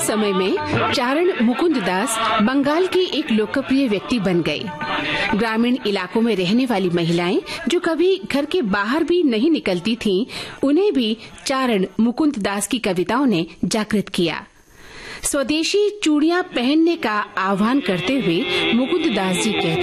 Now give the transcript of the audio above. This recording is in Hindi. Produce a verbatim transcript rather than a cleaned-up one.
समय में चारण मुकुंद दास बंगाल के एक लोकप्रिय व्यक्ति बन गए। ग्रामीण इलाकों में रहने वाली महिलाएं जो कभी घर के बाहर भी नहीं निकलती थीं, उन्हें भी चारण मुकुंद दास की कविताओं ने जागृत किया। स्वदेशी चूड़ियां पहनने का आह्वान करते हुए मुकुंद दास जी कहते